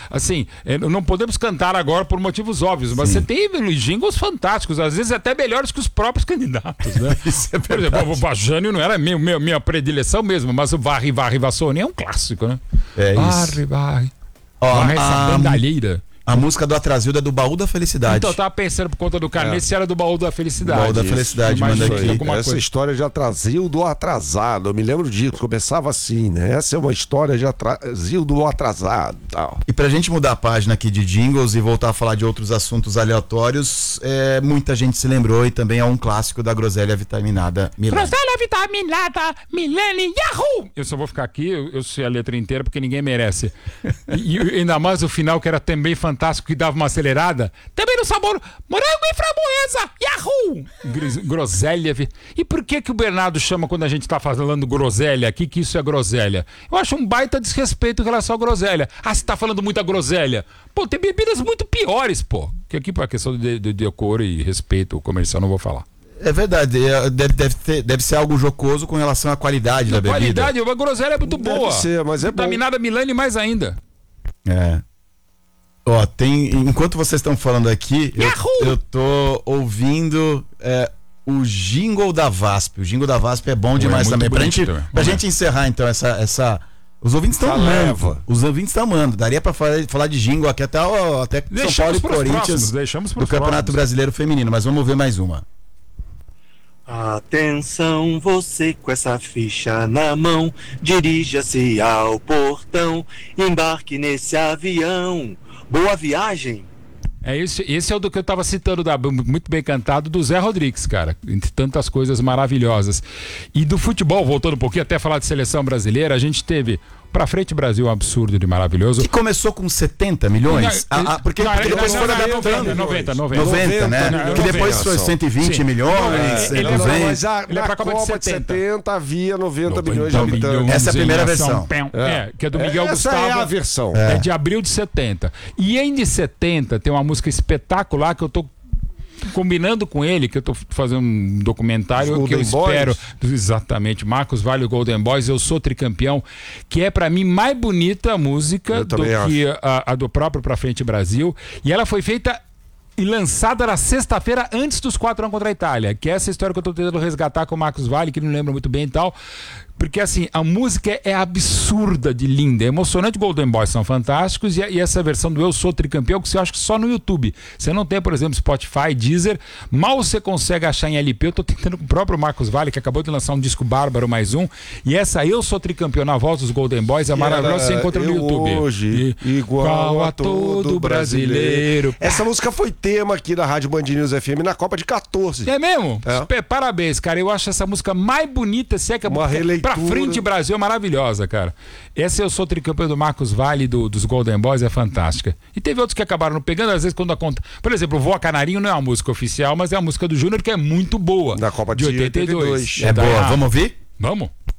assim, não podemos cantar agora por motivos óbvios, mas você tem jingles fantásticos, às vezes até melhores que os próprios candidatos, né? Por exemplo, o Bajânio não era minha predileção mesmo, mas o Varre, Varre, Vassourinha é um clássico, né? Varre, Varre. Varre essa bandalheira. A música do Atrasildo é do Baú da Felicidade. Então eu tava pensando por conta do carnê se era do Baú da Felicidade. Baú da Felicidade, manda aqui. Essa história de Atrasildo atrasado, eu me lembro disso, começava assim, né? Essa é uma história de Atrasildo atrasado e tal. E pra gente mudar a página aqui de jingles e voltar a falar de outros assuntos aleatórios, muita gente se lembrou e também é um clássico da Groselha Vitaminada Milani. Groselha Vitaminada Milani, Yahoo! Eu só vou ficar aqui, eu sei a letra inteira porque ninguém merece. E ainda mais o final que era também fantástico, que dava uma acelerada, também no sabor morango e framboesa, Yahoo! Groselha. E por que o Bernardo chama quando a gente tá falando groselha aqui, que isso é groselha? Eu acho um baita desrespeito em relação à groselha. Você tá falando muita groselha. Pô, tem bebidas muito piores, pô. Que aqui pra questão de decoro e respeito comercial não vou falar. É verdade, deve ser algo jocoso com relação à qualidade da bebida. Qualidade, a groselha é muito boa. Deve ser, mas é Vitaminada Milani mais ainda. Ó, enquanto vocês estão falando aqui, eu tô ouvindo o jingle da VASP. O jingle da VASP é bom demais também. Pra gente encerrar, então, essa... Os ouvintes estão amando. Os ouvintes estão amando. Daria pra falar de jingle aqui até São Paulo e Corinthians do Campeonato Brasileiro Feminino, mas vamos ver mais uma. Atenção, você com essa ficha na mão, dirija-se ao portão, embarque nesse avião. Boa viagem! Esse é o do que eu estava citando, muito bem cantado, do Zé Rodrigues, cara, entre tantas coisas maravilhosas. E do futebol, voltando um pouquinho, até falar de seleção brasileira, a gente teve Pra Frente Brasil, um absurdo de maravilhoso. Que começou com 70 milhões? Porque depois foi adaptando. 90, né? Que depois foi 120 milhões. Mas na Copa de 70 havia 90 milhões de habitantes. Essa é a primeira versão. Que é do Miguel Gustavo. Essa é a versão. É de abril de 70. E em de 70 tem uma música espetacular que eu tô combinando com ele, que eu tô fazendo um documentário que eu espero, exatamente, Marcos Vale, o Golden Boys, Eu Sou Tricampeão, que é pra mim mais bonita a música do que a do próprio Pra Frente Brasil, e ela foi feita e lançada na sexta-feira antes dos 4-1 contra a Itália, que é essa história que eu tô tentando resgatar com o Marcos Vale, que não lembra muito bem e tal, porque assim, a música é absurda de linda, é emocionante. Golden Boys são fantásticos e essa versão do Eu Sou Tricampeão, que você acha que só no YouTube, você não tem, por exemplo, Spotify, Deezer, mal você consegue achar em LP. Eu tô tentando com o próprio Marcos Vale, que acabou de lançar um disco bárbaro, mais um, e essa Eu Sou Tricampeão na voz dos Golden Boys é maravilhosa, você encontra no YouTube. Hoje, igual a todo brasileiro. Essa música foi tema aqui da Rádio Band News FM na Copa de 14. É mesmo? Parabéns, cara, eu acho essa música mais bonita, se é que uma releitura. Pra Frente Brasil é maravilhosa, cara. Essa Eu Sou Tricampeão do Marcos Vale, dos Golden Boys, é fantástica. E teve outros que acabaram não pegando, às vezes quando a conta... Por exemplo, o Voa Canarinho não é uma música oficial, mas é a música do Júnior, que é muito boa. Da Copa de 82. É boa, vamos ouvir? Vamos.